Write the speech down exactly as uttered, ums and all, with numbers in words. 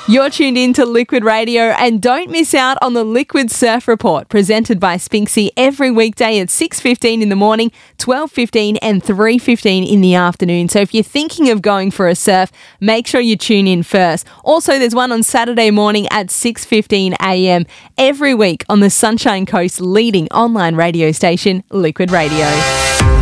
You're tuned in to Liquid Radio, and don't miss out on the Liquid Surf Report, presented by Spinksy every weekday at six fifteen in the morning, twelve fifteen and three fifteen in the afternoon. So if you're thinking of going for a surf, make sure you tune in first. Also, there's one on Saturday morning at six fifteen a m every week on the Sunshine Coast's leading online radio station, Liquid Radio.